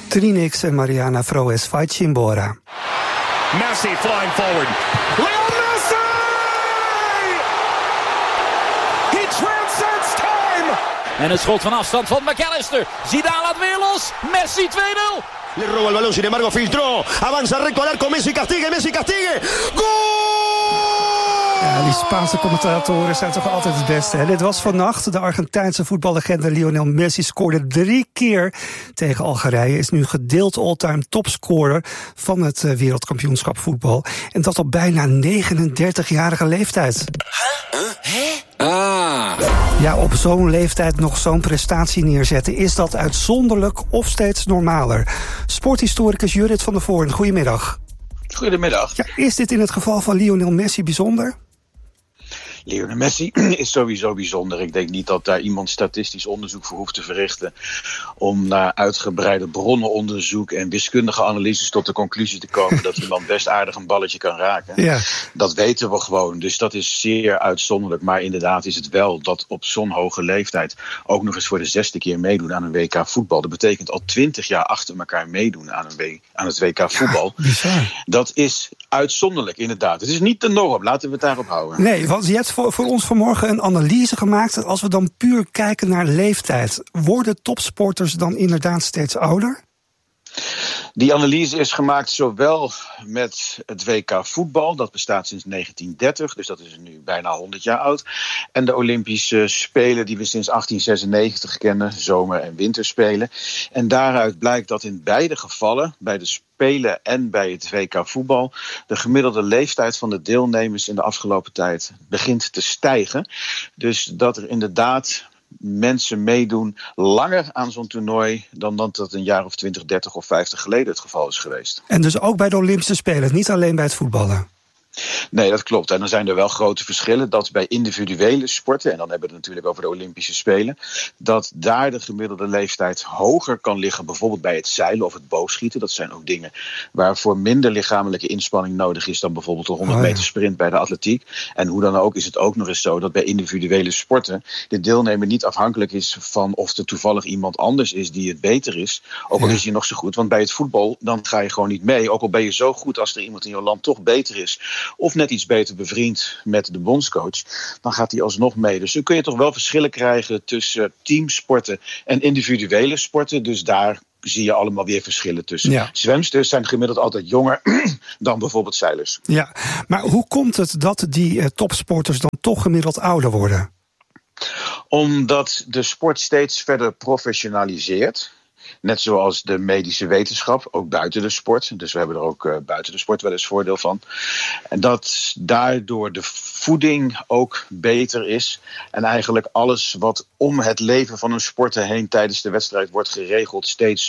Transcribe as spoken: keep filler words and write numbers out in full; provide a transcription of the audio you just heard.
Trinix en Mariana Froes Faichimbora. Messi flying forward. Leo Messi! He transcends time! En een schot van afstand van McAllister. Zidane laat weer los. Messi twee nul. Le roba el balón, sin embargo filtró. Avanza recto al arco, Messi castigue, Messi castigue. Goal! Ja, die Spaanse commentatoren zijn toch altijd het beste. Hè? Dit was vannacht. De Argentijnse voetballegende Lionel Messi scoorde drie keer tegen Algerije. Is nu gedeeld all-time topscorer van het wereldkampioenschap voetbal. En dat op bijna negenendertigjarige leeftijd. Huh? Hè? Ah. Ja, op zo'n leeftijd nog zo'n prestatie neerzetten. Is dat uitzonderlijk of steeds normaler? Sporthistoricus Judith van der Voorn, goedemiddag. Goedemiddag. Ja, is dit in het geval van Lionel Messi bijzonder? Lionel Messi is sowieso bijzonder. Ik denk niet dat daar iemand statistisch onderzoek voor hoeft te verrichten om naar uitgebreide bronnenonderzoek en wiskundige analyses tot de conclusie te komen dat iemand best aardig een balletje kan raken. Ja. Dat weten we gewoon. Dus dat is zeer uitzonderlijk. Maar inderdaad is het wel dat op zo'n hoge leeftijd ook nog eens voor de zesde keer meedoen aan een W K voetbal. Dat betekent al twintig jaar achter elkaar meedoen aan, een w- aan het W K voetbal. Ja, dat is uitzonderlijk, inderdaad. Het is niet de norm. Laten we het daarop houden. Nee, want je hebt voor, voor ons vanmorgen een analyse gemaakt. Als we dan puur kijken naar leeftijd, worden topsporters dan inderdaad steeds ouder? Die analyse is gemaakt zowel met het W K voetbal, dat bestaat sinds negentien dertig, dus dat is nu bijna honderd jaar oud. En de Olympische Spelen die we sinds achttien zesennegentig kennen, zomer- en winterspelen. En daaruit blijkt dat in beide gevallen, bij de Spelen en bij het W K voetbal, de gemiddelde leeftijd van de deelnemers in de afgelopen tijd begint te stijgen. Dus dat er inderdaad mensen meedoen langer aan zo'n toernooi dan dat dat een jaar of twintig, dertig of vijftig geleden het geval is geweest. En dus ook bij de Olympische Spelen, niet alleen bij het voetballen? Nee, dat klopt. En dan zijn er wel grote verschillen. Dat bij individuele sporten, en dan hebben we het natuurlijk over de Olympische Spelen, dat daar de gemiddelde leeftijd hoger kan liggen. Bijvoorbeeld bij het zeilen of het boogschieten. Dat zijn ook dingen waarvoor minder lichamelijke inspanning nodig is dan bijvoorbeeld de honderd meter sprint bij de atletiek. En hoe dan ook is het ook nog eens zo dat bij individuele sporten de deelnemer niet afhankelijk is van of er toevallig iemand anders is die het beter is. Ook al is hij nog zo goed. Want bij het voetbal, dan ga je gewoon niet mee. Ook al ben je zo goed als er iemand in je land toch beter is, of net iets beter bevriend met de bondscoach, dan gaat hij alsnog mee. Dus dan kun je toch wel verschillen krijgen tussen teamsporten en individuele sporten. Dus daar zie je allemaal weer verschillen tussen. Ja. Zwemsters zijn gemiddeld altijd jonger dan bijvoorbeeld zeilers. Ja, maar hoe komt het dat die uh, topsporters dan toch gemiddeld ouder worden? Omdat de sport steeds verder professionaliseert. Net zoals de medische wetenschap, ook buiten de sport. Dus we hebben er ook uh, buiten de sport wel eens voordeel van. En dat daardoor de voeding ook beter is. En eigenlijk alles wat om het leven van een sporter heen tijdens de wedstrijd wordt geregeld steeds